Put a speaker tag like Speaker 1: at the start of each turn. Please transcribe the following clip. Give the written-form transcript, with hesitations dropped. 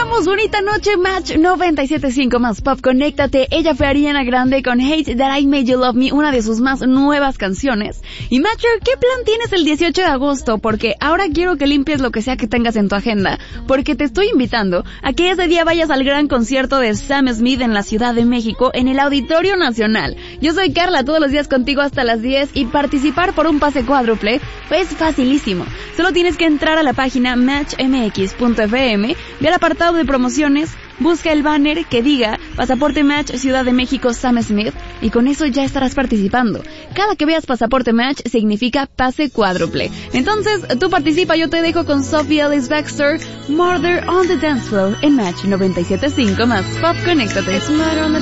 Speaker 1: Continuamos, bonita noche, Match 97.5 más Pop, conéctate. Ella fue Ariana Grande con Hate That I Made You Love Me, una de sus más nuevas canciones. Y Matcher, ¿qué plan tienes el 18 de agosto? Porque ahora quiero que limpies lo que sea que tengas en tu agenda, porque te estoy invitando a que ese día vayas al gran concierto de Sam Smith en la Ciudad de México, en el Auditorio Nacional. Yo soy Carla, todos los días contigo hasta las 10, y participar por un pase cuádruple es facilísimo. Solo tienes que entrar a la página matchmx.fm, ve al apartado de promociones, busca el banner que diga Pasaporte Match Ciudad de México Sam Smith, y con eso ya estarás participando. Cada que veas Pasaporte Match significa pase cuádruple. Entonces, tú participa, yo te dejo con Sophie Ellis Bextor, Murder on the Dance Floor en Match 97.5 más Pop, conéctate.
Speaker 2: It's murder on the